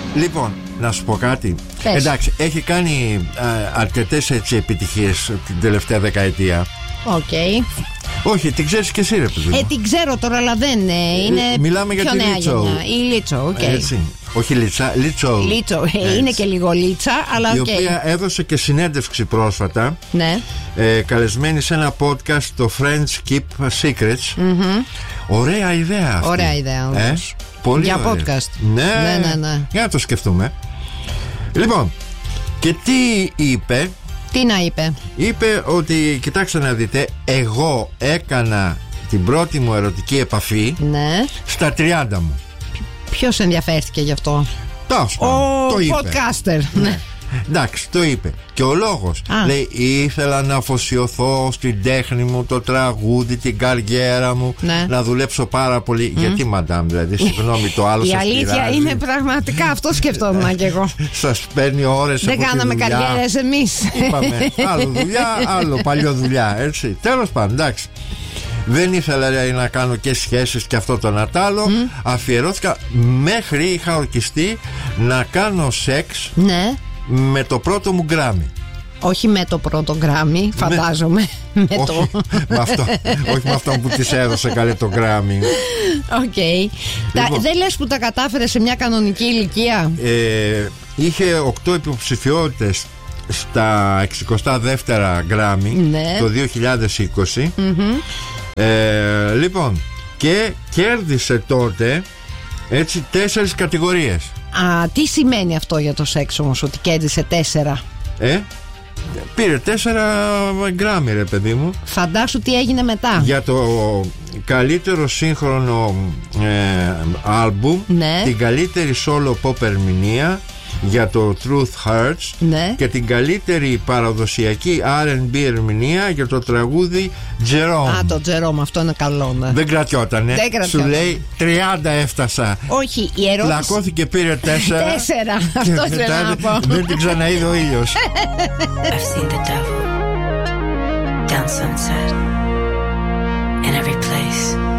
Λοιπόν, να σου πω κάτι. Εντάξει, έχει κάνει αρκετές επιτυχίες την τελευταία δεκαετία. Οκ. Όχι, την ξέρεις και εσύ, ρε παιδί. Την ξέρω τώρα, αλλά δεν είναι. Μιλάμε για τη Λίτσο. Η Λίτσο, οκ. Έτσι. Όχι Λίτσα, Λίτσο. Είναι και λίγο Λίτσα, αλλά η οποία έδωσε και συνέντευξη πρόσφατα. Ναι. Καλεσμένη σε ένα podcast, το Friends Keep Secrets. Ωραία ιδέα αυτή. Ωραία ιδέα, πολύ για ωραία. podcast. Ναι. Για να το σκεφτούμε. Λοιπόν, και τι είπε? Τι να είπε? Είπε ότι, κοιτάξτε να δείτε, εγώ έκανα την πρώτη μου ερωτική επαφή στα 30 μου. Ποιος ενδιαφέρθηκε γι' αυτό? Το είπε. Podcaster. Ναι. Εντάξει, το είπε. Και ο λόγος, λέει, ήθελα να αφοσιωθώ στην τέχνη μου, το τραγούδι, την καριέρα μου, να δουλέψω πάρα πολύ. Γιατί, μαντάμ, δηλαδή, συγγνώμη, το άλλο σας πειράζει? Η αλήθεια είναι πραγματικά αυτό σκεφτόμουν κι εγώ. Σας παίρνει ώρες από τη δουλειά. Δεν κάναμε καριέρες εμείς. Είπαμε, άλλο δουλειά, άλλο παλιό δουλειά, έτσι. Τέλος πάντων, εντάξει. Δεν ήθελα να κάνω και σχέσεις και αυτό το Νατάλο. Αφιερώθηκα μέχρι είχα ορκιστεί να κάνω σεξ με το πρώτο μου Γκράμι. Όχι με το πρώτο Γκράμι, φαντάζομαι. Όχι με αυτό που της έδωσε καλέ το Γκράμι. Οκ. Δεν λες που τα κατάφερε σε μια κανονική ηλικία? Είχε 8 υποψηφιότητες στα 62 Γκράμι το 2020. Λοιπόν, και κέρδισε τότε έτσι 4 κατηγορίες. Τι σημαίνει αυτό για το σεξ όμως, ότι κέρδισε 4? Πήρε 4 Γκράμι, ρε παιδί μου. Φαντάσου τι έγινε μετά. Για το καλύτερο σύγχρονο άλμπουμ, την καλύτερη solo pop ερμηνεία, για το Truth Hurts, και την καλύτερη παραδοσιακή R&B ερμηνεία για το τραγούδι Jerome. Το Jerome, αυτό είναι καλό, ναι. Δεν κρατιότανε. Σου λέει 30 έφτασα. Όχι, η ερώτηση. Πλακώθηκε, πήρε 4. 4, αυτό ήθελα να πω. Δεν την ξαναείδε ο ήλιος. I've seen the devil down sunset in every place.